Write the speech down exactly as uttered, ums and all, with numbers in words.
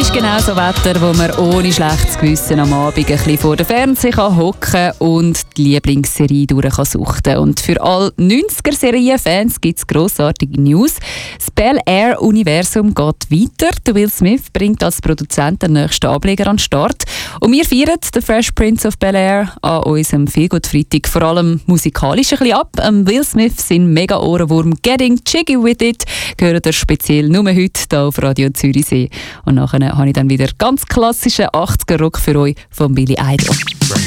ist genau so Wetter, wo man ohne schlechtes Gewissen am Abend ein bisschen vor dem Fernseher hocken kann und die Lieblingsserie durch kann suchten. Und für alle neunziger-Serien-Fans gibt es grossartige News. Das Bel Air-Universum geht weiter. Der Will Smith bringt als Produzent den nächsten Ableger an den Start. Und wir feiern den Fresh Prince of Bel-Air an unserem Feelgood-Freitag vor allem musikalisch ein bisschen ab. Ähm, Will Smith sein Mega-Ohrenwurm «Getting Jiggy With It» gehört er speziell nur heute hier auf Radio Zürichsee. Und nachher habe ich dann wieder ganz klassischen achtziger-Rock für euch von Billy Idol.